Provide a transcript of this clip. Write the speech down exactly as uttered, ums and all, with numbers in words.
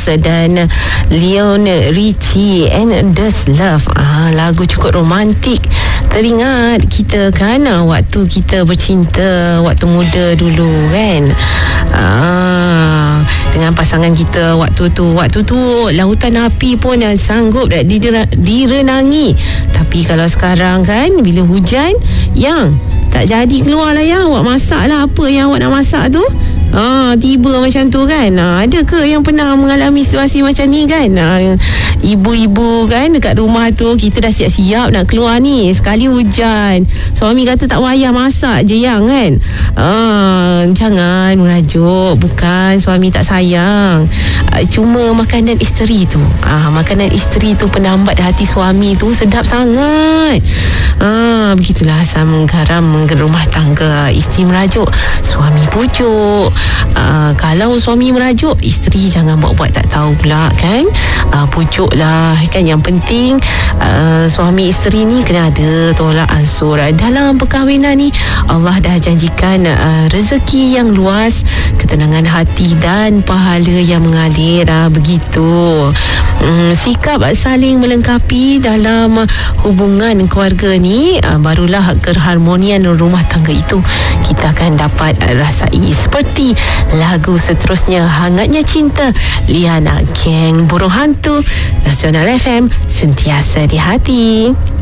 Beatles dan Leon Richie and This Love. Ah, lagu cukup romantik, teringat kita kan waktu kita bercinta waktu muda dulu kan. Ah, dengan pasangan kita waktu tu waktu tu lautan api pun yang sanggup direnangi. Tapi kalau sekarang kan, bila hujan, yang tak jadi keluar lah yang awak masak lah apa yang awak nak masak tu. Ah, tiba macam tu kan. Ah, ada ke yang pernah mengalami situasi macam ni kan? Ah, ibu-ibu kan dekat rumah tu, kita dah siap-siap nak keluar ni, sekali hujan, suami kata tak payah masak je yang kan. Ah, jangan merajuk, bukan suami tak sayang. Ah, cuma makanan isteri tu, ah, makanan isteri tu penambat hati suami tu sedap sangat. Ah, begitulah asam garam rumah tangga. Isteri merajuk, suami pujuk. Uh, kalau suami merajuk, isteri jangan buat-buat tak tahu pula kan. Uh, pujuklah kan. Yang penting uh, suami isteri ni kena ada tolak ansur. Dalam perkahwinan ni Allah dah janjikan uh, rezeki yang luas, ketenangan hati dan pahala yang mengalir. Uh, begitu um, sikap saling melengkapi dalam hubungan keluarga ni, uh, barulah keharmonian rumah tangga itu kita akan dapat uh, rasai. Seperti lagu seterusnya, Hangatnya Cinta, Liana Geng Burung Hantu, Nasional F M, sentiasa di hati.